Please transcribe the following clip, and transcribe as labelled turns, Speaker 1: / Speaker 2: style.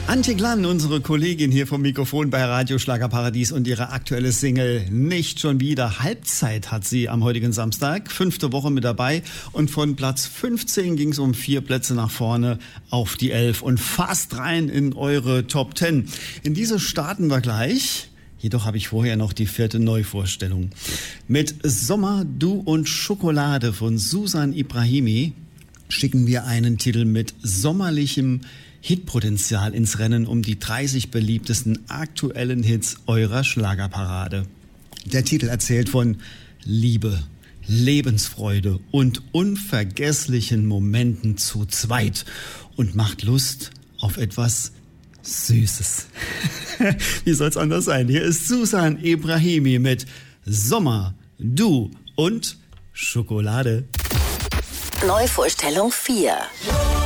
Speaker 1: Antje Glann, unsere Kollegin hier vom Mikrofon bei Radio Schlagerparadies und ihre aktuelle Single Nicht schon wieder. Halbzeit hat sie am heutigen Samstag, 5. Woche mit dabei und von Platz 15 ging es um 4 Plätze nach vorne auf die 11 und fast rein in eure Top 10. In diese starten wir gleich. Jedoch habe ich vorher noch die 4. Neuvorstellung. Mit Sommer, Du und Schokolade von Susan Ibrahimi schicken wir einen Titel mit sommerlichem Hitpotenzial ins Rennen um die 30 beliebtesten aktuellen Hits eurer Schlagerparade. Der Titel erzählt von Liebe, Lebensfreude und unvergesslichen Momenten zu zweit und macht Lust auf etwas Süßes. Wie soll's anders sein? Hier ist Susan Ibrahimi mit Sommer, Du und Schokolade.
Speaker 2: Neuvorstellung 4.